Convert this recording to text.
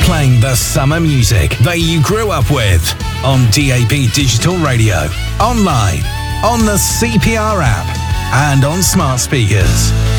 playing the summer music that you grew up with on DAB Digital Radio, online, on the CPR app, and on smart speakers.